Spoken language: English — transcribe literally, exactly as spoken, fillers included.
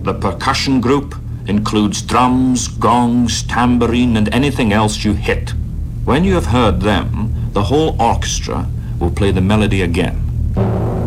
The percussion group includes drums, gongs, tambourine, and anything else you hit. When you have heard them, the whole orchestra will play the melody again.